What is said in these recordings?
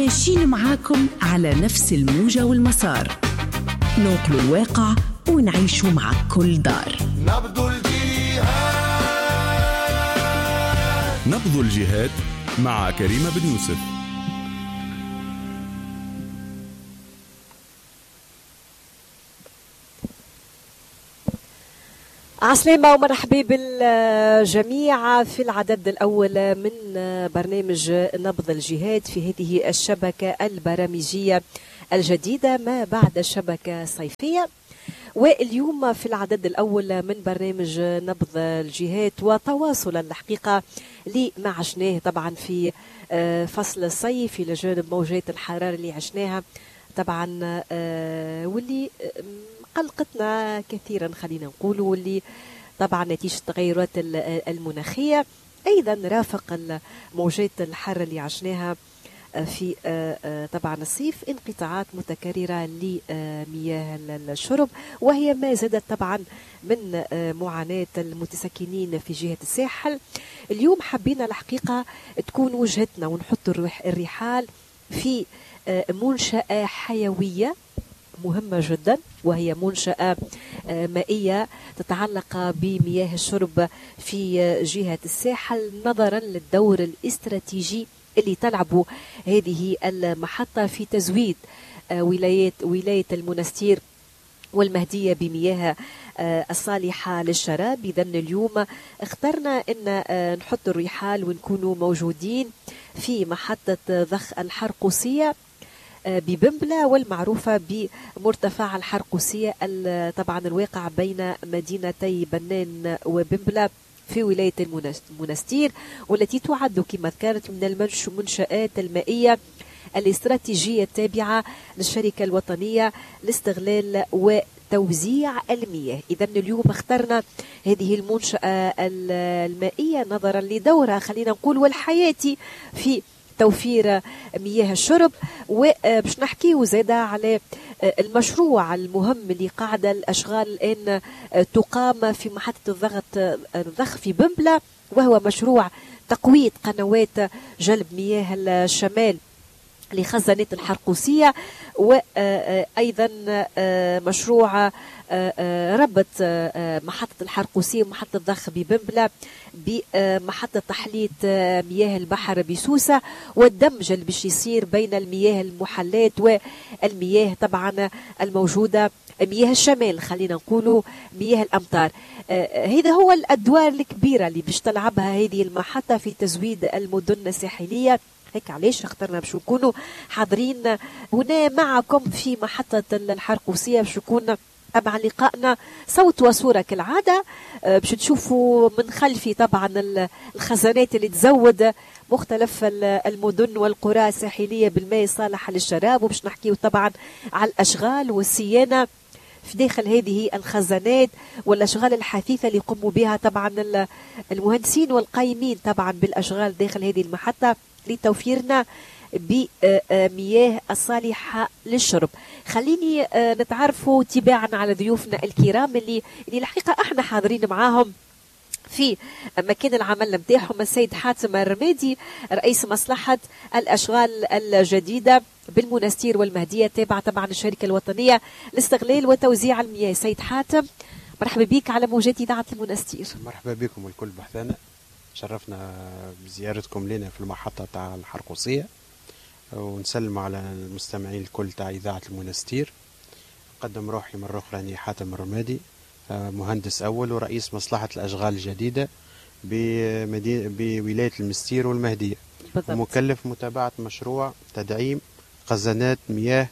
ماشيين معاكم على نفس الموجة والمسار، ننقل الواقع ونعيشه مع كل دار. نبض الجهاد مع كريمة بن يوسف. عسلامة ومرحبا بالجميع في العدد الأول من برنامج نبض الجهاد في هذه الشبكة البرامجية الجديدة ما بعد الشبكة الصيفية. واليوم في العدد الأول من برنامج نبض الجهاد وتواصل الحقيقة اللي ما عشناه طبعا في فصل الصيف إلى جانب موجات الحرارة اللي عشناها طبعا واللي قلقتنا كثيرا خلينا نقول، واللي طبعا نتيجة التغيرات المناخية أيضا رافق موجات الحر اللي عشناها في طبعا الصيف انقطاعات متكررة لمياه الشرب، وهي ما زادت طبعا من معاناة المتسكنين في جهة الساحل. اليوم حبينا الحقيقة تكون وجهتنا ونحط الرحال في منشأة حيوية مهمة جدا، وهي منشأة مائية تتعلق بمياه الشرب في جهة الساحل، نظرا للدور الاستراتيجي اللي تلعب هذه المحطة في تزويد ولاية المنستير والمهدية بمياه الصالحة للشراب. إذن اليوم اخترنا أن نحط الرحال ونكونوا موجودين في محطة ضخ الحرقوسية ببنبلة، والمعروفة بمرتفع الحرقوسية طبعا الواقع بين مدينتي بنان وبنبلة في ولاية المنستير، والتي تعد كما ذكرت من المنشآت المائية الاستراتيجية التابعة للشركة الوطنية لاستغلال وتوزيع المياه. إذن اليوم اخترنا هذه المنشأة المائية نظرا لدورها خلينا نقول والحياتي في توفير مياه الشرب. وباش نحكي وزادة على المشروع المهم اللي قاعدة الأشغال الآن تقام في محطة الضخ في بنبلة، وهو مشروع تقوية قنوات جلب مياه الشمال لخزانات الحرقوسية، وأيضا مشروع ربط محطة الحرقوسية ومحطة الضخ ببنبلة بمحطة تحلية مياه البحر بسوسة، والدمج اللي باش يصير بين المياه المحلات والمياه طبعا الموجودة مياه الشمال خلينا نقولوا مياه الأمطار. هذا هو الأدوار الكبيرة اللي باش تلعبها هذه المحطة في تزويد المدن الساحلية. هيك علاش اخترنا باش نكونوا حاضرين هنا معكم في محطة الحرقوسية، باش يكون طبعا لقائنا صوت وصورة كالعادة، باش تشوفوا من خلفي طبعا الخزانات اللي تزود مختلف المدن والقرى الساحلية بالماء الصالح للشراب، وباش نحكيو طبعا على الأشغال والصيانة في داخل هذه الخزانات والأشغال الحثيثة اللي يقوموا بها طبعا المهندسين والقائمين طبعا بالأشغال داخل هذه المحطة لتوفيرنا بمياه الصالحة للشرب. خليني نتعرفوا تباعا على ضيوفنا الكرام اللي الحقيقة احنا حاضرين معاهم في مكان العمل نتاعهم. السيد حاتم الرمادي رئيس مصلحة الأشغال الجديدة بالمنستير والمهدية تابعة طبعا الشركة الوطنية لاستغلال وتوزيع المياه. سيد حاتم مرحبا بك على موجات إذاعة المنستير. مرحبا بكم الكل بحثنا، شرفنا بزيارتكم لنا في المحطة تاع الحرقوسية، ونسلم على المستمعين الكل تاع إذاعة المنستير. قدم روحي مرة أخرى أني حاتم الرمادي، مهندس أول ورئيس مصلحة الأشغال الجديدة بولاية المنستير والمهدية، ومكلف متابعة مشروع تدعيم خزانات مياه،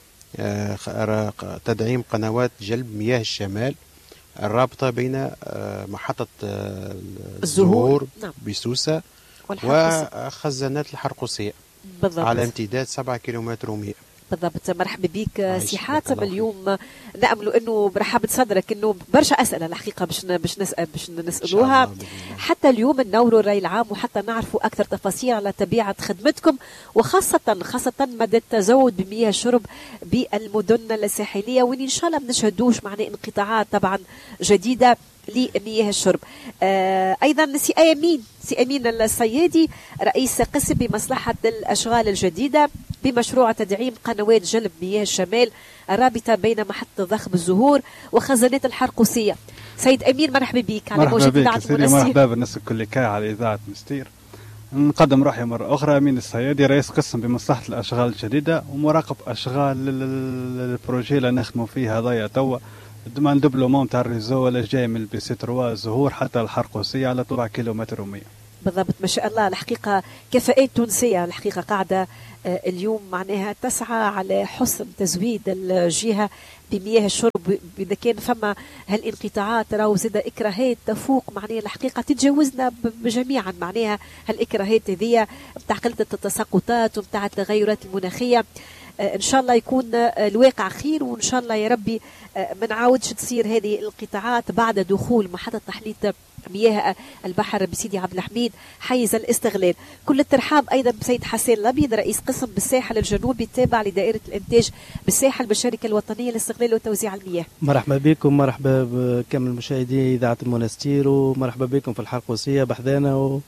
تدعيم قنوات جلب مياه الشمال الرابطة بين محطة الزهور بسوسة وخزانات الحرقوسية على امتداد 7 كيلومتر و100. بالضبط. مرحبا بك سي حاتم. اليوم نأمل انه برحابة صدرك انه برشا اسئله الحقيقه باش نسالوها حتى اليوم ننوروا الراي العام وحتى نعرفوا اكثر تفاصيل على طبيعه خدمتكم، وخاصه مدى التزود بمياه الشرب بالمدن الساحليه، وان ان شاء الله ما نشهدوش معنا انقطاعات طبعا جديده لمياه الشرب. ايضا سي امين الصيادي رئيس قسم بمصلحه الاشغال الجديده بمشروع تدعيم قنوات جلب مياه الشمال الرابطة بين محطة ضخم الزهور وخزانات الحرقوسية. سيد أمين مرحبا بك على موجة إذاعة المنستير. مرحبا بالناس الكل على إذاعة منستير. نقدم روحي مرة أخرى أمين الصيادي، رئيس قسم بمصلحة الأشغال الجديدة ومراقب أشغال البروجي اللي نخدموا فيه هذايا توا ضمن دبلومون تاع الريزو ولا جاي من البي سي 3 الزهور حتى الحرقوسية على 4 كيلومتر و100. بالضبط ما شاء الله. الحقيقة كفاءات تونسية الحقيقة قاعدة اليوم معناها تسعى على حسن تزويد الجهة بمياه الشرب. إذا كان فما هالانقطاعات راهو زاد إكراهات تفوق معناها الحقيقة تتجاوزنا جميعا معناها هالإكراهات هذه بتاع قلة التساقطات وبتاع التغيرات المناخية. إن شاء الله يكون الواقع خير، وإن شاء الله يا ربي ما نعاودش تصير هذه الانقطاعات بعد دخول محطة تحلية مياه البحر بسيدي عبد الحميد حيز الاستغلال. كل الترحاب أيضا بسيد حسين الأبيض رئيس قسم بالساحل الجنوبي التابع لدائرة الإنتاج بالساحل بالشركة الوطنية لاستغلال وتوزيع المياه. مرحبا بكم، مرحبا بكامل المشاهدين إذاعة المنستير، ومرحبا بكم في الحرقوسية بحذانا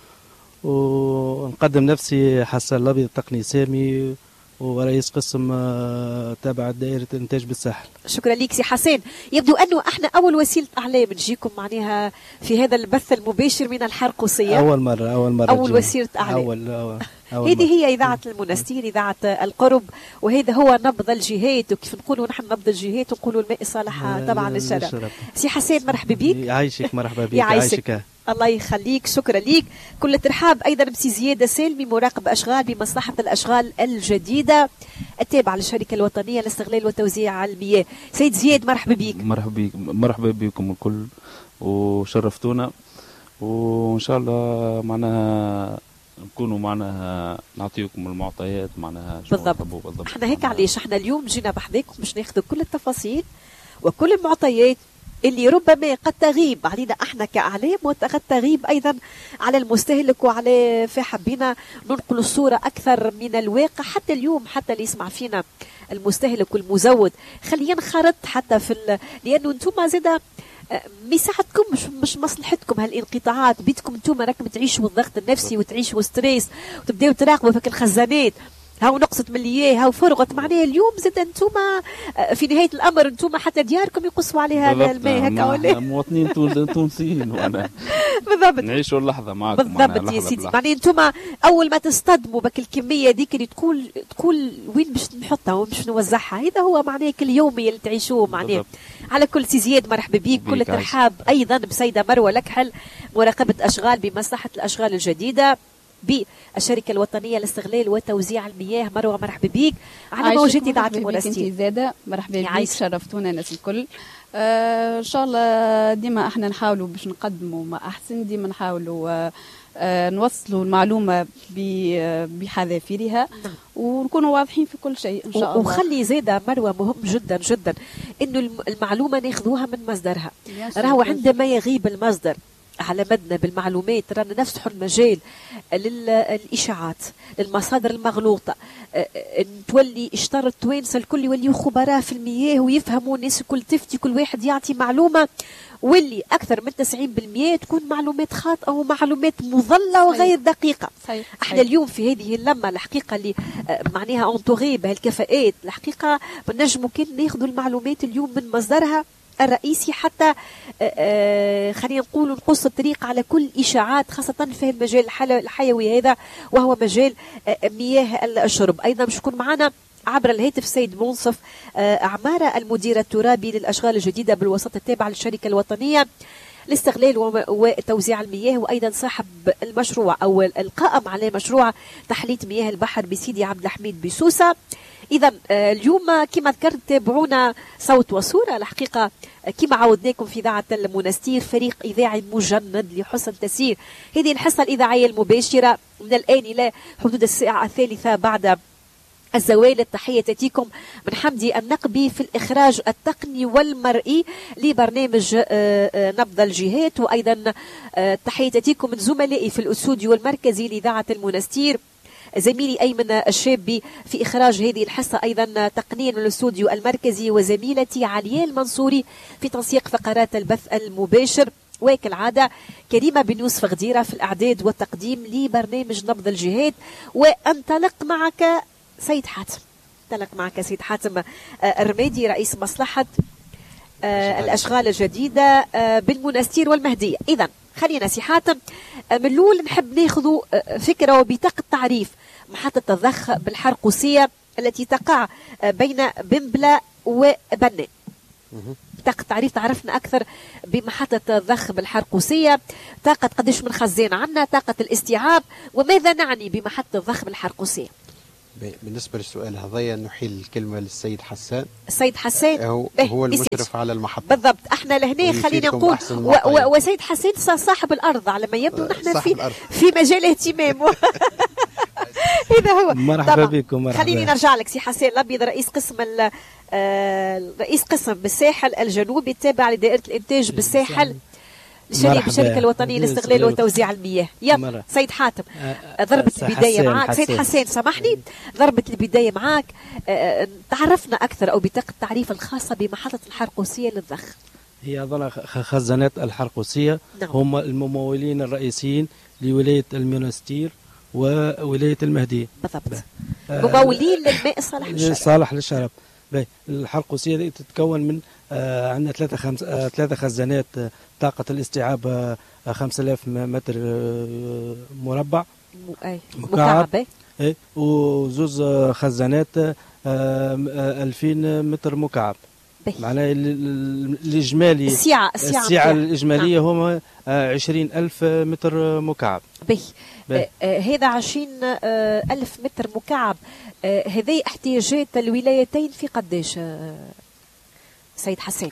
ونقدم نفسي حسن الأبيض التقني سامي ورئيس قسم تابع دائرة الإنتاج بالساحل. شكرا لك سي حسين. يبدو أنه احنا أول وسيلة أعلام نجيكم معناها في هذا البث المباشر من الحرقوسية. أول مرة أول وسيلة أعلام. هذه هي إذاعة المنستير، إذاعة القرب، وهذا هو نبض الجهات. وكيف نقولوا نحن نبض الجهات ونقولوا الماء الصالح طبعا للشرب. سي حسين مرحبا بك. يعيشك. مرحبا بك. يعيشك. الله يخليك، شكرا ليك. كل الترحاب ايضا بسي زياد سالمي مراقب اشغال بمصلحه الاشغال الجديده التابعه للشركه الوطنيه لاستغلال وتوزيع المياه. سيد زياد مرحبا بك. مرحبا بكم الكل وشرفتونا، وان شاء الله معناها نكونوا معناها نعطيكم المعطيات معناها بالضبط. احنا هيك علاش احنا اليوم جينا بحذاكم باش ناخذ كل التفاصيل وكل المعطيات اللي ربما قد تغيب علينا احنا كاعلام وقد تغيب ايضا على المستهلك، وعلى فحبينا ننقل الصوره اكثر من الواقع حتى اليوم، حتى اللي يسمع فينا المستهلك والمزود خلينا نخرط حتى في لانه انتم زاده مساحتكم مش مصلحتكم هالانقطاعات، بيتكم انتم راكم تعيشوا الضغط النفسي وتعيشوا ستريس وتبداو تراقبوا في الخزانات هاو نقصت من المياه هاو فرغت معناها اليوم زاد انتم في نهايه الامر انتم حتى دياركم يقصوا عليها الماء هكا ولا مواطنين تونسيين وانا بالضبط نعيشوا اللحظه معكم بالضبط يا سيدي. معناها انتم اول ما تصطدموا بك الكميه ديك اللي تقول وين باش نحطها وين باش نوزعها، هذا هو معناه كل يومي اللي تعيشوه معناه. على كل سي زياد مرحبا بك. كل الترحاب ايضا بسيده مروه لكحل مراقبه اشغال بمصلحه الاشغال الجديده بالشركة الوطنية لاستغلال وتوزيع المياه. مروة مرحبا بك على موجة إذاعة المنستير. زادة مرحبا بك، شرفتونا الناس الكل. إن شاء الله ديما احنا نحاولوا باش نقدموا ما أحسن، ديما نحاولوا نوصلوا المعلومة بحذافيرها ونكونوا واضحين في كل شيء إن شاء الله. وخلي زادة مروة مهم جدا جدا إنه المعلومة ناخذوها من مصدرها. راهو عندما يغيب المصدر على مدنا بالمعلومات رانا نفتحوا المجال للإشاعات للمصادر المغلوطة. تولي اشترط التوانسة الكل يوليوا خبراء في المياه ويفهموا الناس الكل تفتي كل واحد يعطي معلومة، واللي أكثر من 90% تكون معلومات خاطئة ومعلومات مضلة وغير دقيقة. صحيح. احنا اليوم في هذه اللمة الحقيقة اللي معناها انطوغي بهالكفاءات الحقيقة بنجموا كان ناخذوا المعلومات اليوم من مصدرها الرئيسي حتى خلينا نقول نقص الطريق على كل إشاعات خاصة في المجال الحيوي هذا وهو مجال مياه الشرب. أيضا باش يكون معنا عبر الهاتف سيد منصف عمارة المدير الترابي للأشغال الجديدة بالوسط التابع للشركة الوطنية لاستغلال وتوزيع المياه، وأيضا صاحب المشروع أو القائم على مشروع تحلية مياه البحر بسيدي عبد الحميد بسوسة. إذا اليوم كما ذكرت تابعونا صوت وصورة. الحقيقة كما عودناكم في إذاعة المنستير فريق إذاعي مجند لحسن تسيير هذه الحصة الإذاعية المباشرة من الآن إلى حدود الساعة 3 بعد الزوال. التحية تأتيكم من حمدي النقبي في الإخراج التقني والمرئي لبرنامج نبض الجهات، وأيضا التحية تأتيكم من زملائي في الأستوديو المركزي لإذاعة المنستير زميلي أيمن الشابي في إخراج هذه الحصة، أيضا تقنيا من الاستوديو المركزي وزميلتي عليا المنصوري في تنسيق فقرات البث المباشر، وكالعادة كريمة بن يوسف غديرة في الإعداد والتقديم لبرنامج نبض الجهاد. وانطلق معك سيد حاتم، تلك معك سيد حاتم الرميدي رئيس مصلحة الأشغال الجديدة بالمنستير والمهدية. إذا خلينا سي حاتم من الأول نحب ناخذ فكرة وبطاقة تعريف محطة الضخ بالحرقوسية التي تقع بين بنبلة وبنان. طاقة تعريف تعرفنا أكثر بمحطة الضخ بالحرقوسية، طاقة قديش من خزان عنا، طاقة الاستيعاب، وماذا نعني بمحطة الضخ بالحرقوسية؟ بالنسبة للسؤال هذايا نحيل الكلمة للسيد حسان. السيد حسان هو المشرف على المحطة بالضبط. احنا لهنا خلينا نقول وسيد حسان صاحب الأرض على ما يبدو. نحن في مجال اهتمامه. هذا هو. مرحبا بكم. خليني نرجع لك سي حسان الأبيض، رئيس قسم رئيس قسم بالساحل الجنوبي التابع لدائرة الإنتاج بالساحل الشركة الوطنية لاستغلال وتوزيع المياه. يلا سيد حاتم، ضربت البداية معك. سيد حسان سامحني، ضربت البداية معك. تعرفنا أكثر أو بطاقة التعريف الخاصة بمحطة الحرقوسية للضخ. هي أظن خزانات الحرقوسية هم الممولين الرئيسيين لولاية المنستير وولاية المهدية. بالضبط. ممولين للماء صالح للشرب. الحرقوسية تتكون من عندنا ثلاثة خزانات طاقة الاستيعاب 5000 متر مربع مكعب، وزوز خزانات 2000 متر مكعب. معناها الإجمالي السعة الإجمالية هم 20,000 متر مكعب. هذا 20,000 متر مكعب. هذه احتياجات الولايتين في قداش سيد حسان؟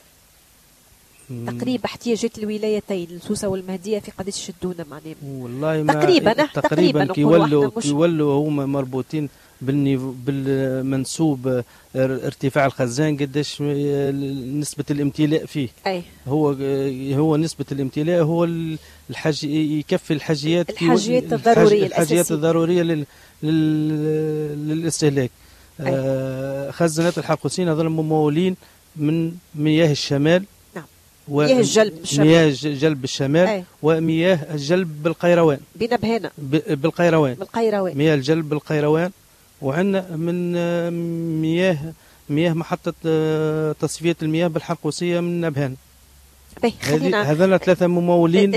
تقريبا احتياجات الولايتين سوسة والمهدية في قداش يشدونا معناها؟ والله تقريبا كي يولوا هما مربوطين بالمنسوب ارتفاع الخزان قداش نسبة الامتلاء فيه. هو نسبة الامتلاء هو يكفي الحاجيات الضرورية للاستهلاك. خزانات الحرقوسية هذول ممولين من مياه الشمال، مياه الجلب بالشمال ومياه الجلب بالقيروان بالقيروان مياه الجلب بالقيروان. وعندنا من مياه محطة تصفية المياه بالحرقوسية من نبهان. هذول ثلاثة ممولين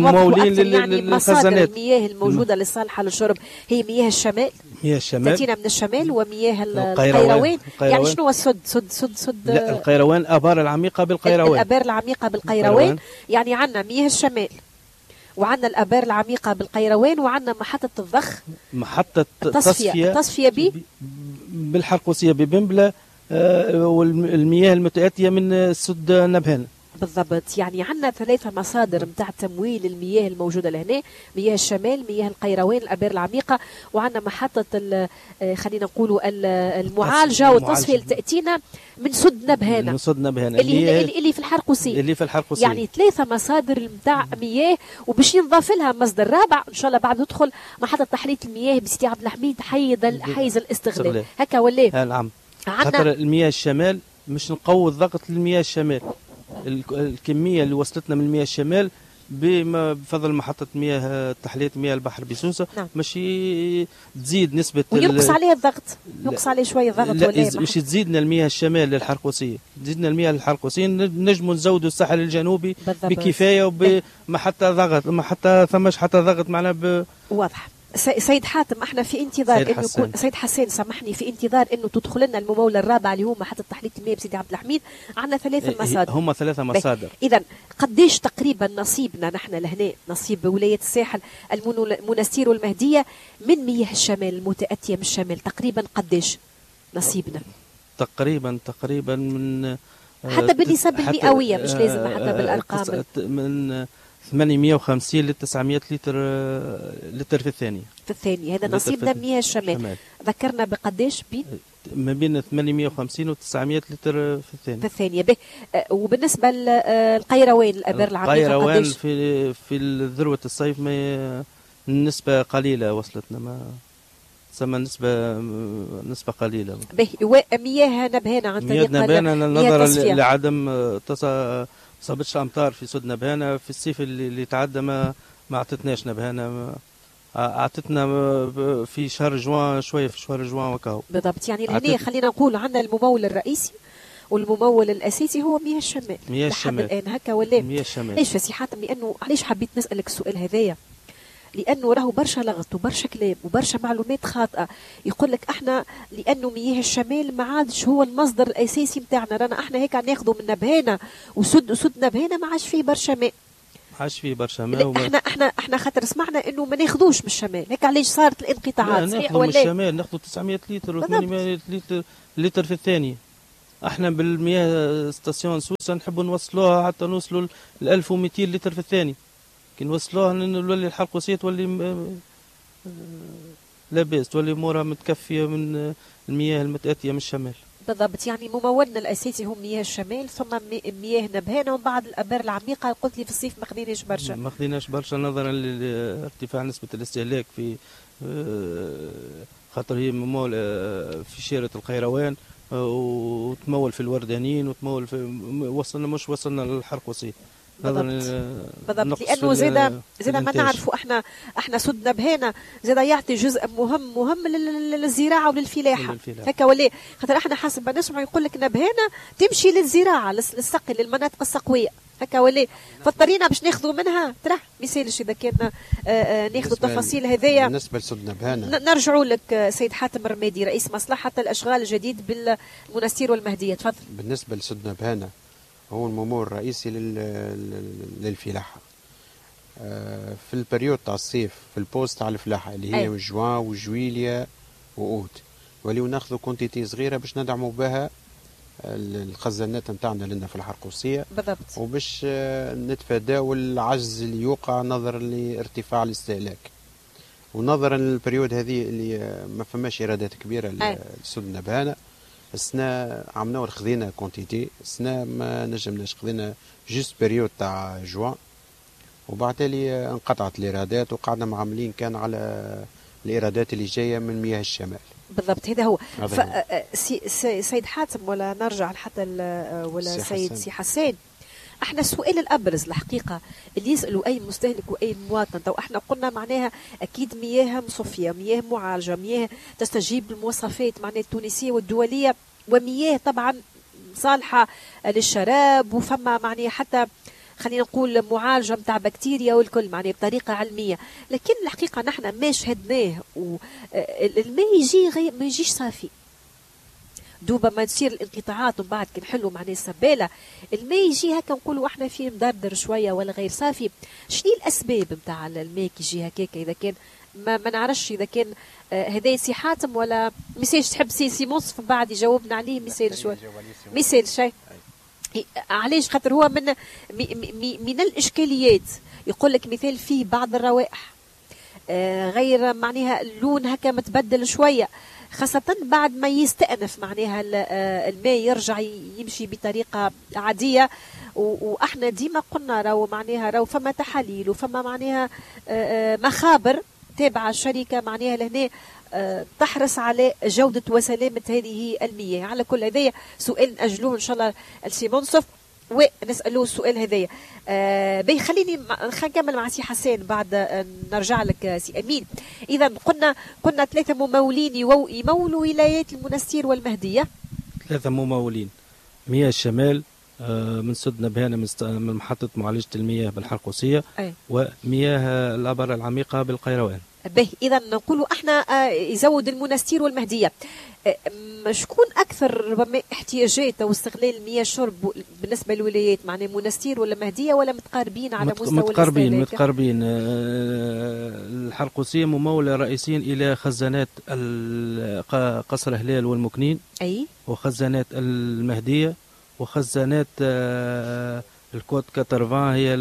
للخزانات. المياه الموجودة للصالحة للشرب هي مياه الشمال تأتينا من الشمال، ومياه القيروان. يعني شنو السد؟ لا، القيروان الآبار العميقة بالقيروان. الآبار العميقة بالقيروان. يعني عندنا مياه الشمال وعندنا الآبار العميقة بالقيروان وعندنا محطة الضخ، محطة تصفية بالحرقوسية ببنبلة، والمياه المتأتية من سد نبهان. بالضبط. يعني عندنا ثلاثة مصادر متاع تمويل المياه الموجودة لهنا: مياه الشمال، مياه القيروان، الآبار العميقة، وعندنا محطة خلينا نقولوا المعالجة والتصفية اللي تأتينا من سد نبهان. اللي في الحرقوسية. يعني ثلاثة مصادر متاع مياه، وباش ينضاف لها مصدر رابع إن شاء الله بعد ندخل محطة تحلية المياه بسيدي عبد الحميد حيز الاستغلال. هكا ولا؟ نعم. خاطر المياه الشمال مش نقوي الضغط للمياه الشمال. الكمية اللي وصلتنا من مياه الشمال بفضل محطة مياه تحلية مياه البحر بسوسة مش تزيد نسبة وينقص عليه الضغط، ينقص عليه شوية الضغط. لا، مش تزيدنا المياه الشمال للحرقوسية، تزيدنا المياه للحرقوسية نجموا نزودوا الساحل الجنوبي بكفاية وبمحطة ضغط، محطة ثمش حتى ضغط معنا واضح. سيد حاتم، احنا في انتظار انه يكون سيد حسان سامحني، في انتظار انه تدخل لنا الممولة الرابعة اللي هو محطة تحلية المياه بسيدي عبد الحميد. عندنا ثلاثة مصادر. هم ثلاثة مصادر. اذا قديش تقريبا نصيبنا نحن لهنا، نصيب ولاية الساحل المنستير والمهدية من مياه الشمال المتأتية من الشمال؟ تقريبا قديش نصيبنا؟ تقريبا من حتى بالنسب المئوية، مش لازم حتى بالارقام. من 850 ل 900 لتر في الثانية. هذا نصيبنا مياه الشمال. ذكرنا بقديش ما بين 850 و 900 لتر في الثانية. وبالنسبة للقيروان، الآبار العميقة، قديش؟ في ذروة الصيف النسبة قليلة وصلتنا، ما سما نسبة قليلة. مياه نبهان عن طريق نظرا لعدم صابتش أمطار في سد نبهانة في الصيف اللي تعدى، ما عطتناش نبهانة اعطتنا في شهر جوان شويه، في شهر جوان وكاو بالضبط. يعني لهنا خلينا نقول عندنا الممول الرئيسي والممول الاساسي هو مياه الشمال. مياه الشمال الان هكا ولا مياه الشمال. ليش سي حاتم؟ لانه علاش حبيت نسالك السؤال هذايا؟ لانه راهو برشا لغط وبرشا كلام وبرشا معلومات خاطئه. يقول لك احنا لانه مياه الشمال ما عادش هو المصدر الاساسي نتاعنا، رانا احنا هيك ناخذوا من نبهانه وسد نبهانه، ما عادش فيه برشا ماء. عاش فيه برشا ماء. احنا خاطر سمعنا انه ما ناخذوش من الشمال، هيك علاش صارت الانقطاعات؟ ناخذوا من الشمال، ناخذوا 900 لتر و800 لتر في الثانيه. احنا بالمياه ستاسيون سوسه نحبوا نوصلوها حتى نوصلوا ل 1200 لتر في الثانيه. كي نوصلوها نولي الحرقوسيه تولي لاباس، تولي امورها متكفيه من المياه المتاتيه من الشمال. بالضبط. يعني ممولنا الاساسي هم مياه الشمال، ثم مياه نبهانه، ومن بعد الابار العميقه. قلت لي في الصيف ما خذيناش برشا نظرا لارتفاع نسبه الاستهلاك في خاطر هي ممول في شارة القيروان وتمول في الوردانين وتمول في وصلنا للحرقوسيه. بالضبط. لانه زاد ما نعرفوا احنا سد نبهانه زاد يعطي جزء مهم للزراعه وللفلاحه هكا ولا خاطر احنا حسب ما نسمع يقول لك نبهانه تمشي للزراعه للسقي للمناطق السقويه هكا ولا، فاضطرينا باش ناخذوا منها. ترى ما يسالش اذا كان ناخذوا التفاصيل هذيا. بالنسبه لسد نبهانه نرجعوا لك سيد حاتم الرمادي رئيس مصلحه الاشغال الجديد بالمنستير والمهديه، تفضل. بالنسبه لسد نبهانه هو الممول الرئيسي للفلاحة في البريود تاع الصيف، في البوست تاع الفلاحة اللي هي جوان وجويليا وأوت، وليو ناخذوا كونتيتي صغيرة باش ندعموا بها الخزانات نتاعنا لنا في الحرقوسية. بالضبط. وباش نتفاداو العجز اللي يوقع نظرا لارتفاع الاستهلاك، ونظرا للبريود هذه اللي ما فماش إيرادات كبيرة لسد نبهانة. السنة عملنا خذينا كونتيتي، السنة ما نجمناش، خذينا جوست بريود تاع جوان، وبعد تالي انقطعت الإيرادات وقعدنا معاملين كان على الإيرادات اللي جاية من مياه الشمال. بالضبط. هذا هو. سيد حاتم ولا نرجع حتى ولا سي حسان، احنا السؤال الابرز الحقيقه اللي يسالوا اي مستهلك واي مواطن، تو احنا قلنا معناها اكيد مياه مصفيه، مياه معالجه، مياه تستجيب للمواصفات معناها التونسيه والدوليه، ومياه طبعا صالحه للشراب، وفما معناها حتى خلينا نقول معالجه نتاع بكتيريا والكل معناها بطريقه علميه. لكن الحقيقه نحن ما شهدناه والماء يجي ما يجيش صافي، دوبا ما تصير الانقطاعات ومن بعد كنحلوا معناه السباله الماء يجي هكا نقولوا احنا فيه مدردر شويه ولا غير صافي. شنو الاسباب نتاع الماء يجي هكاك؟ اذا كان ما نعرفش اذا كان هذا سي حاتم ولا ميساج تحب سي منصف بعد يجاوبنا عليه. ميساج شيء علاش؟ خاطر هو من الاشكاليات يقول لك مثال فيه بعض الروائح غير معناها اللون هكا متبدل شويه، خاصة بعد ما يستأنف معناها الماء يرجع يمشي بطريقة عادية. واحنا ديما قلنا راهو معناها راهو فما تحاليل وفما معناها مخابر تابعة الشركة معناها لهنا تحرص على جودة وسلامة هذه المياه. على كل هذايا سؤال نأجلوه إن شاء الله السي منصف ونسألوه السؤال هذايا. خلينا نكمل مع سي حسان بعد نرجع لك سي أمين. إذا قلنا 3 ممولين يمولوا ولايات المنستير والمهدية. 3 ممولين، مياه الشمال من سد نبهانة من محطة معالجة المياه بالحرقوسية، ومياه الآبار العميقة بالقيروان. إذا نقولوا احنا يزود المنستير والمهدية. شكون أكثر ربما احتياجات أو استغلال مياه الشرب بالنسبة للولايات؟ معناه منستير ولا مهدية ولا متقاربين على مستوى متقاربين. الحرقوسية ممولة رئيسيا إلى خزانات قصر هلال والمكنين، وخزانات المهدية، وخزانات الكوت كاترفان هي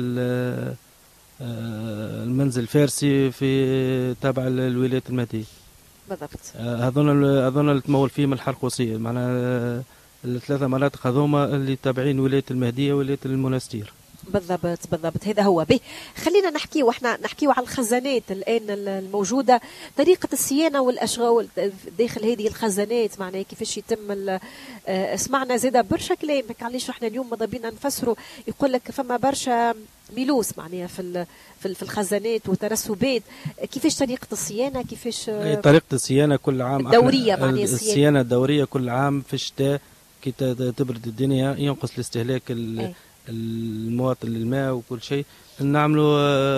المنزل الفارسي في تابع الولايات المهدية. بالضبط. هذون اللي تمول فيهم الحرقوسية، معناها ال3 مناطق هذوما اللي تابعين ولاية المهدية وولاية المنستير. بالضبط هذا هو به. خلينا نحكي واحنا نحكيو على الخزانات الان الموجوده، طريقه الصيانه والاشغال داخل هذه الخزانات، معناها كيفاش يتم سمعنا زاده برشا كلام علاش احنا اليوم ماذا بينا نفسروا، يقول لك فما برشا ميلوس معناها في الخزانات وترسبات، كيفاش طريقه الصيانه، كيفاش طريقه الصيانه كل عام الدوريه معناها الصيانه الدوريه كل عام في الشتاء كي تبرد الدنيا ينقص الاستهلاك المواطن للماء وكل شيء، نعملوا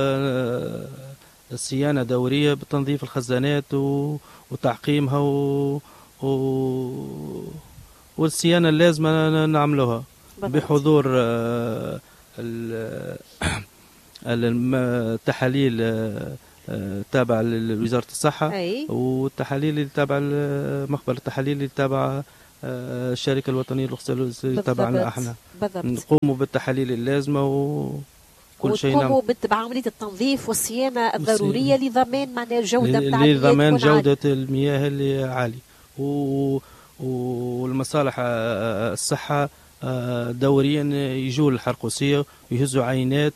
الصيانة دورية بتنظيف الخزانات وتعقيمها والصيانة اللازمة نعملوها بحضور التحاليل تابعة لوزارة الصحة، والتحاليل اللي تابعة مخبر التحاليل اللي تابعة الشركة الوطنية للغسيل تبعنا احنا نقوموا بالتحاليل اللازمة وكل شيء نقوموا بعملية التنظيف والصيانة الضرورية لضمان معناها الجودة بتاع لضمان جودة المياه اللي عالية والمصالح الصحة دوريا يجوا للحرقوسية ويهزوا عينات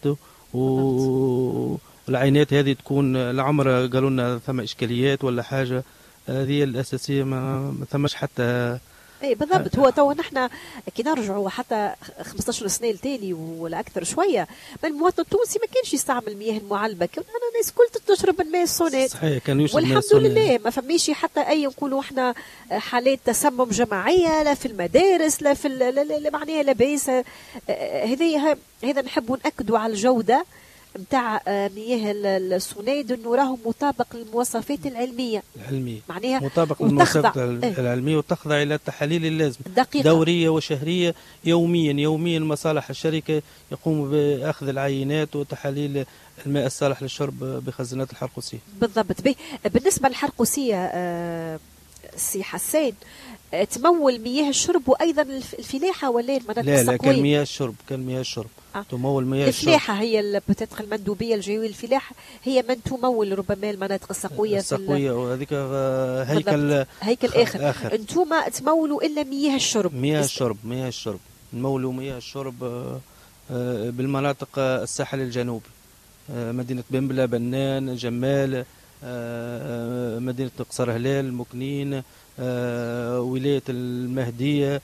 والعينات هذه تكون العمر قالوا لنا ثم إشكاليات ولا حاجة، هذه الأساسية ما ثمش حتى اي بالضبط. هو تو نحن كي نرجعوا حتى 15 سنه لتالي ولا اكثر شويه، المواطن التونسي ما كانش يستعمل المياه المعلبه، كان الناس كل تشرب الماء السونات. صحيح كانوا يشربوا والحمد لله ما فماش حتى اي نقولوا احنا حالات تسمم جماعيه لا في المدارس لا في معناها لاباس. هذا نحبوا ناكدوا على الجوده نتاع مياه السوناد انه راهو مطابق للمواصفات العلميه معناها مطابق للمواصفات العلميه وتخضع الى التحاليل اللازمه دقيقة. دوريه وشهريه يوميا مصالح الشركه يقوموا باخذ العينات وتحاليل الماء الصالح للشرب بخزانات الحرقوسيه. بالضبط. بالنسبه للحرقوسيه سي حسان تمول مياه الشرب وايضا الفلاحه ولا المناطق السقويه؟ لا كان مياه الشرب تمول مياه الشرب. الفلاحه هي بتدخل المندوبيه الجويه الفلاحه هي من تمول ربما المناطق السقويه وهذيك هيكل اخر. انتم تمولوا الا مياه الشرب. مياه الشرب نمولوا مياه الشرب بالمناطق الساحل الجنوبي، مدينه بنبله، بنان، جمال، مدينه قصر هلال، مكنين، ولاية المهدية،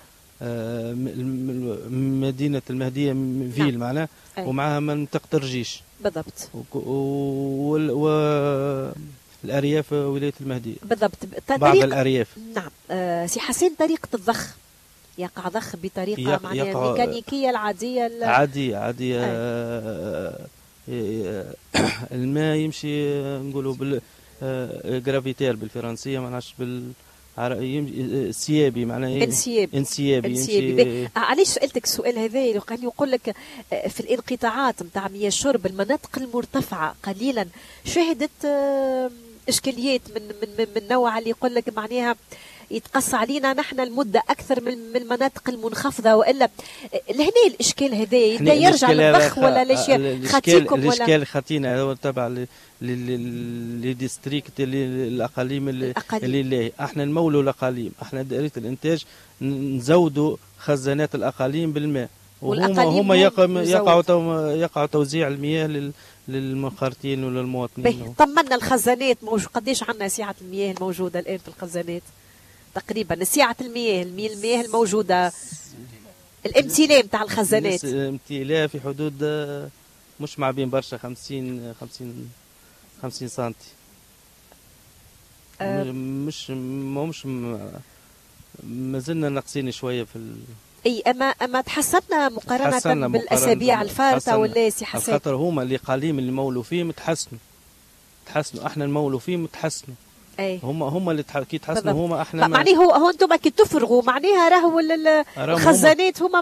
مدينة المهدية فيل معناه، ومعها منطقة الرجيش بالضبط، والأرياف ولاية المهدية بالضبط. بعض الأرياف. نعم. سي حسين طريقة الضخ يقع ضخ بطريقة معناها الميكانيكية العادية عادية الماء يمشي نقولوا جرافيتير بالفرنسية ما نعرفش انسيابي معناها انسيابي. علاش سألتك السؤال هذا؟ لو كان يقول لك في الانقطاعات نتاع مياه الشرب المناطق المرتفعة قليلا شهدت إشكاليات من نوع اللي يقول لك معناها يتقص علينا نحن المدة أكثر من المناطق المنخفضة، وإلا لهنا الإشكال هذا يرجع للضخ ولا ليش خاتيكم ولا الإشكال خاتينا هو تبع لديستريكت الأقاليم اللي احنا نمولوا الأقاليم، احنا دائرة الإنتاج نزودوا خزانات الأقاليم بالماء، وهم يقع توزيع المياه للمنخرطين وللمواطنين. طمنا الخزانات قديش عندنا سعة المياه الموجودة الآن في الخزانات؟ تقريبا سعة المياه الموجودة، الامتلاء نتاع الخزانات. الامتلاء في حدود مش مع بين برشا 50 سنتي. مش ما زلنا ناقصين شوية في اي اما تحسننا مقارنة بالاسابيع الفارطة ولا سي حسن؟ خاطر هما الاقاليم اللي مولوا فيهم تحسنوا، احنا نمولوا فيهم تحسنوا. أي. هم اللي كي تحسنوا هما احنا معناه هو انتم كي تفرغوا معناها راهو الخزانات هما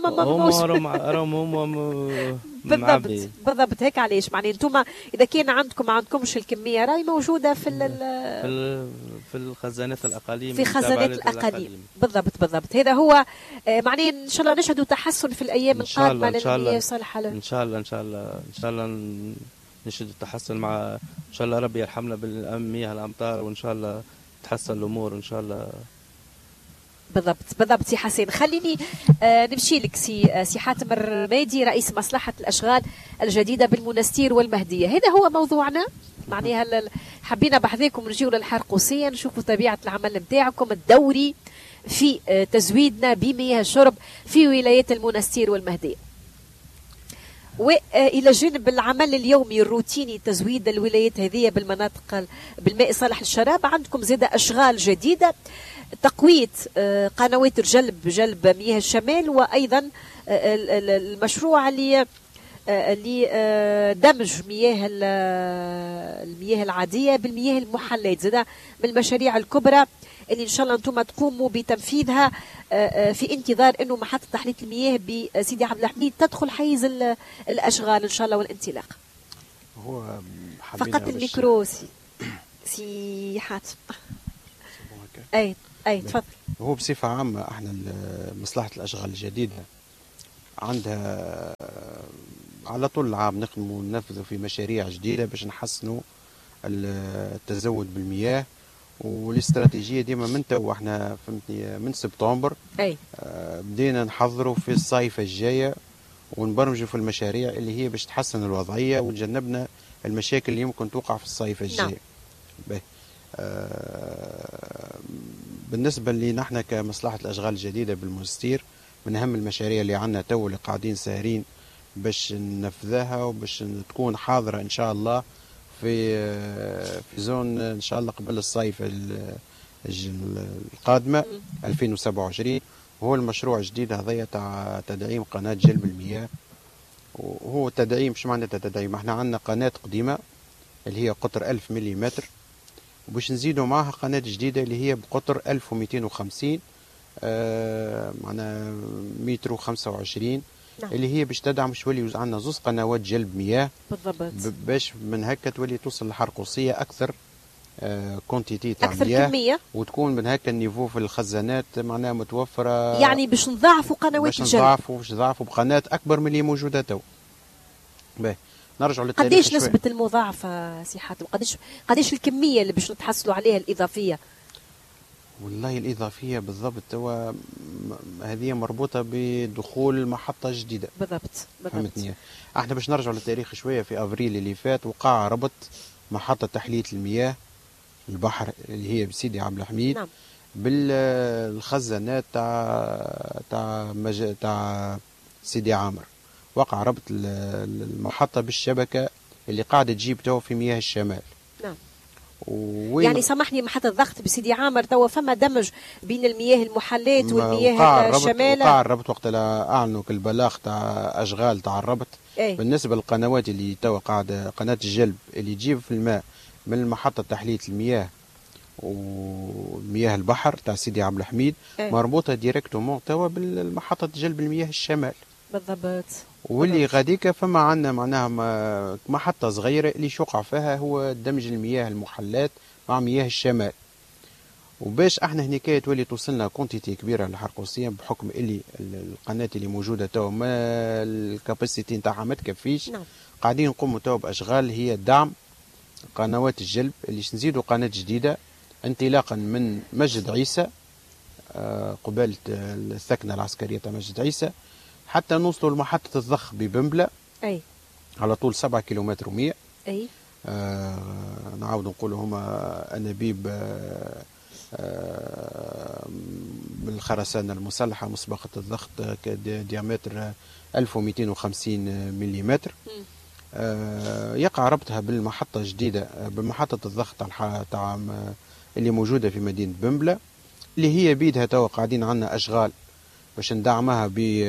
بالضبط هيك. علاش معناه انتم اذا كان عندكمش الكميه راهي موجوده في الخزانات الاقاليم، في خزانات الاقاليم. بالضبط هذا هو معناه ان شاء الله نشهدوا تحسن في الايام القادمه للمياه صالحه. ان شاء الله نشهد التحسن مع ان شاء الله ربي يرحمنا بالمياه الامطار، وان شاء الله تحسن الامور ان شاء الله. بالضبط سي حسين. خليني نمشي لك سي حاتم الرمادي، رئيس مصلحة الأشغال الجديدة بالمنستير والمهدية. هذا هو موضوعنا، معناها حبينا بحذاكم نجيو للحرقوسية نشوفوا طبيعة العمل نتاعكم الدوري في تزويدنا بمياه الشرب في ولايات المنستير والمهدية. وإلى جانب العمل اليومي الروتيني تزويد الولايات هذه بالمناطق بالماء صالح للشراب، عندكم زادة أشغال جديدة، تقوية قنوات جلب مياه الشمال، وأيضا المشروع اللي دمج المياه العادية بالمياه المحلات، زادة من المشاريع الكبرى اللي إن شاء الله أنتم تقوموا بتنفيذها في انتظار أنه محطة تحلية المياه بسيدي عبد الحميد تدخل حيز الأشغال إن شاء الله والانطلاق. هو فقط الميكرو سي حاتم. أي تفضل. هو بصفة عامة احنا مصلحة الأشغال الجديدة عندها على طول العام نقدموا وننفذوا في مشاريع جديدة باش نحسنوا التزود بالمياه، والاستراتيجية ديما من تو احنا فهمتني من سبتمبر بدينا نحضروا في الصيفة الجاية ونبرمجوا في المشاريع اللي هي باش تحسن الوضعية وتجنبنا المشاكل اللي يمكن توقع في الصيفة الجاية. بالنسبة لي نحن كمصلحة الأشغال الجديدة بالمنستير، من أهم المشاريع اللي عندنا تو اللي قاعدين ساهرين باش ننفذها وباش تكون حاضرة إن شاء الله في زون إن شاء الله قبل الصيف القادمة 2027. وهو المشروع الجديد هذايا تاع تدعيم قناة جلب المياه. وهو تدعيم، شو معناتها تدعيم؟ احنا عندنا قناة قديمة اللي هي قطر 1000 ملم، وباش نزيدوا معها قناة جديدة اللي هي بقطر 1250 معنا متر و25 اللي هي باش تدعم شوي عندنا زوز قنوات جلب مياه بالضبط، باش من هكا تولي توصل للحرقوسية أكثر كونتيتي تاع أكثر مياه، كمية، وتكون من هكا النيفو في الخزانات معناها متوفرة. يعني باش نضاعفوا قنوات الجلب، باش نضاعفوا بقناة أكبر من اللي موجودة تو. باهي نرجعوا للتاريخ. قديش نسبة المضاعفة سي حاتم؟ قديش الكمية اللي باش نتحصلوا عليها الإضافية؟ والله الإضافية بالضبط هو هذه مربوطة بدخول المحطة جديدة. بالضبط. فهمتني؟ احنا باش نرجعوا للتاريخ شوية. في أفريل اللي فات وقع ربط محطة تحلية المياه البحر اللي هي بسيدي عبد الحميد بالخزانات تاع سيدي عامر. وقع ربط المحطة بالشبكة اللي قاعدة تجيب تو في مياه الشمال. نعم. يعني سامحني، محطة الضغط بسيدي عامر توا فما دمج بين المياه المحلات والمياه الشمال. وقع الربط وقت أعلنوا البلاغ تاع أشغال تاع الربط. بالنسبة للقنوات اللي توا قاعدة قناة الجلب اللي تجيب في الماء من محطة تحلية المياه ومياه البحر تاع سيدي عبد الحميد مربوطة ديريكتومون توا بالمحطة جلب المياه الشمال. بالضبط. واللي غاديك فما عندنا معناها محطة صغيرة اللي شقع فيها هو دمج المياه المحلات مع مياه الشمال. وباش احنا هناك تولي توصلنا كونتيتي كبيرة للحرقوسية بحكم اللي القناة اللي موجودة توا ما الكاباسيتي نتاعها ما تكفيش. قاعدين نقوموا توا بأشغال هي دعم قنوات الجلب اللي نزيدوا قناة جديدة انطلاقا من مسجد عيسى قبالة الثكنة العسكرية تاع مسجد عيسى حتى نوصلوا لمحطة الضخ ببنبلة. على طول 7 كيلومتر و100. نعاود نقولوا هما أنابيب بالخرسانة المسلحة مسبقة الضغط ديامتر 1250 ملم. يقع ربطها بالمحطة الجديدة بمحطة الضغط تاع اللي موجودة في مدينة بنبلة اللي هي بيدها توا قاعدين عندنا أشغال باش ندعمها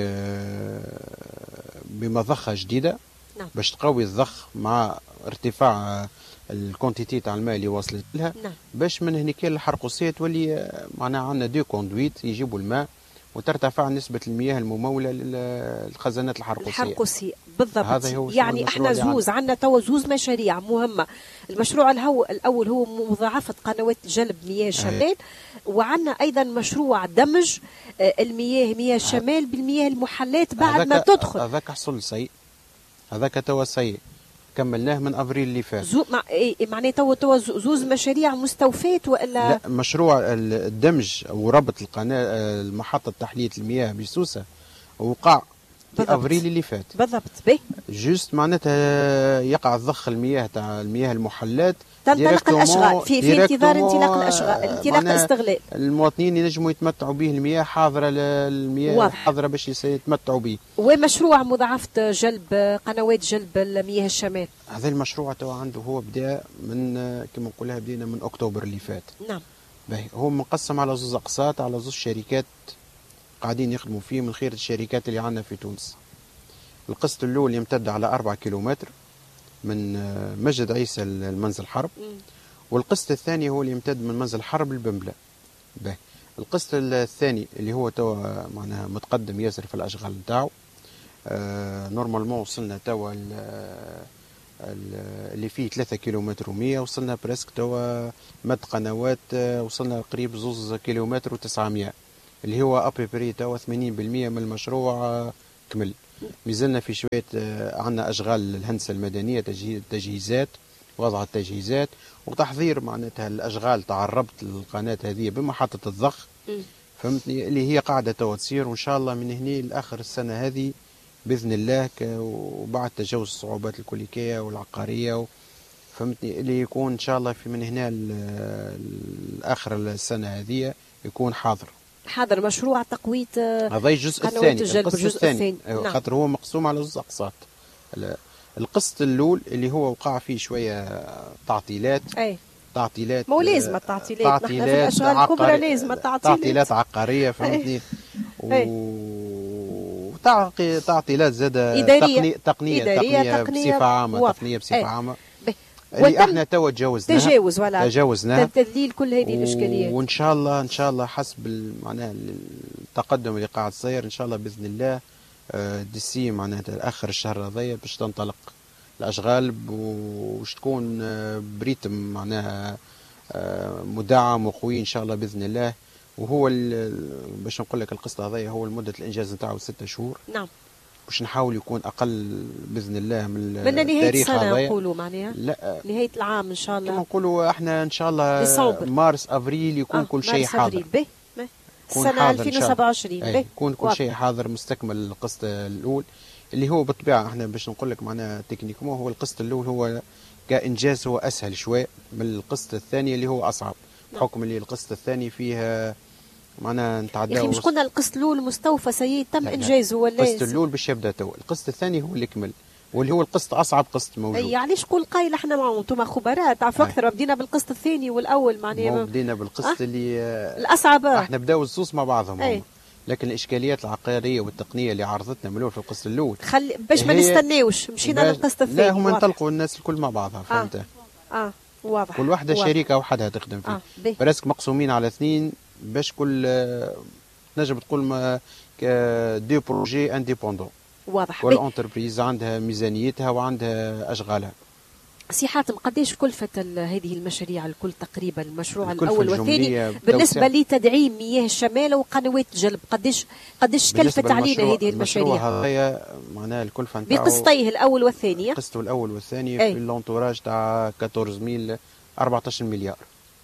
بمضخة جديدة. نعم. باش تقوي الضخ مع ارتفاع الكونتيتي تاع الماء اللي وصلت لها. نعم. باش من هناك الحرقوسية تولي معناها عندنا دي كوندويت يجيبوا الماء وترتفع نسبة المياه الممولة للخزانات الحرقوسية. بالضبط. يعني احنا عندنا توا زوز مشاريع مهمة. المشروع الأول هو مضاعفة قنوات جلب مياه الشمال، وعندنا أيضا مشروع دمج مياه الشمال بالمياه المحلات بعد ما تدخل. هذاك حصل سيء، هذاك توا سيء. كملناه من افريل اللي فات. معناه توا زوز مشاريع مستوفاة ولا لا، مشروع الدمج او ربط القناه محطه تحليه المياه بسوسه وقع في افريل اللي فات بالضبط. به جوست معناتها يقع ضخ المياه تاع المياه المحلات، تنطلق الاشغال في انتظار انطلاق الاشغال، انطلاق الاستغلال. المواطنين ينجموا يتمتعوا به، المياه حاضره، المياه واضح. حاضره باش يتمتعوا به. ومشروع مضاعفه جلب قنوات جلب المياه الشمال، هذا المشروع تو عنده هو بدا من كما نقولها بدينا من اكتوبر اللي فات. نعم. باهي هو مقسم على زوز اقساط، على زوز شركات قاعدين يخدموا فيه من خير الشركات اللي عندنا في تونس. القسط الاول يمتد على 4 كيلومتر من مسجد عيسى المنزل حرب، والقسط الثاني هو اللي يمتد من منزل حرب لبنبلة. باهي القسط الثاني اللي هو توا معناها متقدم ياسر في الاشغال نتاعو. نورمالمون وصلنا توا اللي فيه 3 كيلومتر و100، وصلنا بريسك توا مد قنوات، وصلنا قريب 2 كيلومتر و900 اللي هو ابي بري توا 80% من المشروع كمل. مازلنا في شويه عندنا اشغال الهندسه المدنيه، تجهيزات، وضع التجهيزات وتحضير معناتها الاشغال تاع الربط القناه هذه بمحطه الضخ، فهمتني، اللي هي قاعده توا تصير، وان شاء الله من هنا لاخر السنه هذه باذن الله، وبعد تجاوز الصعوبات الكليكيه والعقاريه فهمتني، اللي يكون ان شاء الله في من هنا لاخر السنه هذه يكون حاضر مشروع تقوية هذا الجزء الثاني. الجزء الثاني نعم. خاطر هو مقسوم على جزء اقساط. القسط الاول اللي هو وقع فيه شويه تعطيلات، تعطيلات مو لازم التعطيلات، نحن في الاشغال الكبرى لازم تعطيلات عقاريه فهمتني، تعطيلات زاده تقنيه بصفه عامه، تقنيه بصفه عامه اللي احنا توا تجاوزناها تذليل كل هذه الاشكاليات، وان شاء الله حسب معناها التقدم اللي قاعد يصير ان شاء الله باذن الله ديسي معناها اخر الشهر هذايا باش تنطلق الاشغال وش تكون بريتم معناها مدعم وقوي ان شاء الله باذن الله. وهو باش نقول لك القسط هذايا هو مده الانجاز نتاعو 6 شهور. نعم. باش نحاول يكون اقل باذن الله من نهايه السنه هذايا. نقولوا معناها لا نهايه العام ان شاء الله، كما نقولوا احنا ان شاء الله مارس افريل يكون كل شيء حاضر. السنه 2027 يكون كل شيء حاضر مستكمل. القسط الاول اللي هو بالطبيعه احنا باش نقول لك معناها تكنيكمون هو القسط الاول هو كانجاز هو اسهل شويه من القسط الثاني اللي هو اصعب، بحكم اللي القسط الثاني فيه معناها نتعداو. يا اخي مش قلنا القسط الاول مستوفى سيد تم انجازه ولا؟ القسط الاول باش يبدا تو، القسط الثاني هو اللي كمل واللي هو القسط اصعب قسط موجود. يعني شكون قايل احنا معهم انتم خبراء تعرفوا اكثر، بدينا بالقسط الثاني والاول معناها بدينا بالقسط اللي الاصعب. احنا بداو الزوز مع بعضهم لكن الاشكاليات العقاريه والتقنيه اللي عرضتنا من الاول في القسط الاول باش ما نستناوش مشينا للقسط الثاني. لا هم انطلقوا الناس الكل مع بعضها فهمت. واضح. كل واحده شركه وحدها تخدم فيه. برسك مقسومين على 2 باش كل تنجم تقول دي بروجي انديبوندون. واضح. كل انتربريز عندها ميزانيتها وعندها اشغالها. سي حاتم قداش كلفة هذه المشاريع الكل تقريبا، المشروع الاول والثاني بالنسبه لتدعيم مياه الشمال وقنوات الجلب، قداش كلفت علينا هذه المشاريع؟ المشروع هذايا معناها الكلفه نتاعو بقسطيه الاول والثاني. القسط الاول والثاني في اللونتوراج تاع 14 مليار.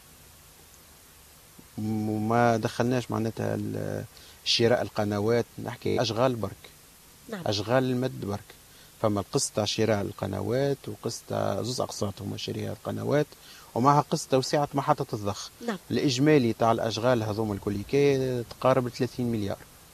وما دخلناش معناتها شراء القنوات، نحكي اشغال برك. نعم. اشغال المد برك. فما القسط تاع شراء القنوات وقسط تاع زوز اقساط هما شراء القنوات ومعها قسط توسعه محطه الضخ. نعم. الاجمالي تاع الاشغال هذوما الكليكي تقارب 30 مليار.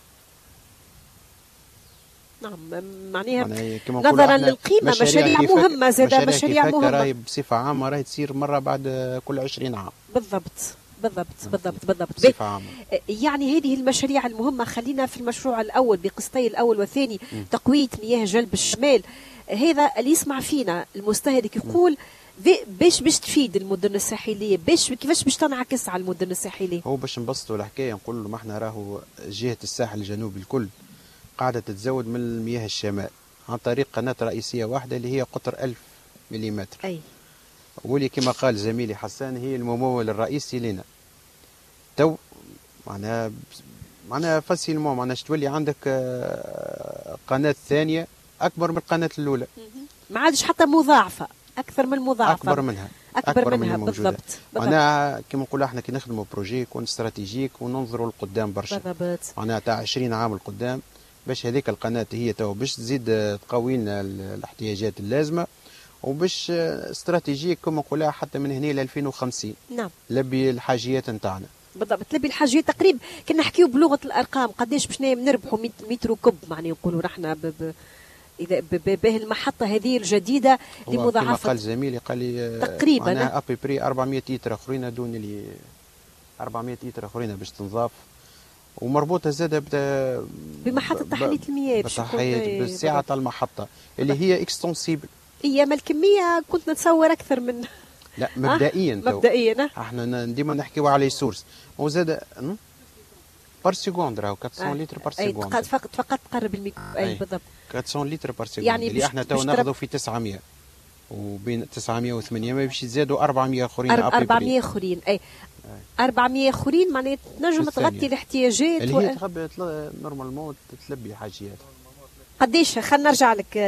نعم معناها نظرا للقيمه مشاريع مهمه زاده، مشاريع مهمه راهي بصفه عامه راهي تصير مره بعد كل 20 عام. بالضبط. بصفه عامه يعني هذه المشاريع المهمه. خلينا في المشروع الاول بقسطي الاول والثاني تقويه مياه جلب الشمال. هذا اللي يسمع فينا المستهلك يقول باش تفيد المدن الساحليه، كيفاش باش تنعكس على المدن الساحليه؟ هو باش نبسطوا الحكايه نقول له ما احنا راهو جهه الساحل الجنوبي الكل قاعده تتزود من مياه الشمال عن طريق قناه رئيسيه واحده اللي هي قطر 1000 ملم. واللي كما قال زميلي حسان هي الممول الرئيسي لنا. تو معناها فاسيلمون معناها تولي عندك قناه ثانيه اكبر من القناه الاولى. ما عادش حتى مضاعفه، اكثر من مضاعفه، اكبر منها بالضبط. معناها كما نقولوا احنا كي نخدموا بروجي يكون استراتيجيك وننظروا لقدام برشا، معناها تاع 20 عام القدام، باش هذيك القناه هي تو باش تزيد تقوي لنا الاحتياجات اللازمه، وباش استراتيجيك كما نقولها حتى من هنا ل 2050. نعم. لبي الحاجيات نتاعنا. بالضبط، تلبي الحاجيات تقريبا. كنا نحكيو بلغه الارقام قداش باش نربحوا متر كب، معناها نقولوا نحن اذا به المحطه هذه الجديده لمضاعفه. كما قال زميلي قال لي تقريبا انا ابري 400 لتر اخرين دون اللي 400 لتر اخرين باش تنضاف، ومربوطه زاده بمحطه تحليه المياه بالسعه تاع المحطه اللي هي اكستنسيبل. هي ما الكميه كنت نتصور اكثر من لا مبدئيا مبدئيا احنا ديما نحكيو على سورس وزاد بار سكوند راهو 400 لتر بار سكوند. فقط تقرب الميكرو. اي بالضبط 400 لتر بار سكوند، يعني اللي احنا تو ناخذوا في 900 وبين 900 و800 باش يزادوا 400 اخرين. 400 اخرين. اي 400 اخرين معناتها تنجم تغطي الاحتياجات اللي هي تحب نورمالمون تلبي حاجيات. قديش؟ خلينا نرجع لك